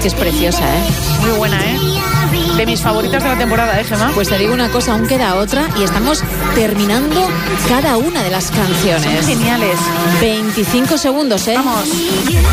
que es preciosa, ¿eh? Muy buena, ¿eh? De mis favoritas de la temporada, ¿eh, Gemma? Pues te digo una cosa, aún queda otra y estamos terminando cada una de las canciones. Son geniales. 25 segundos, ¿eh? Vamos.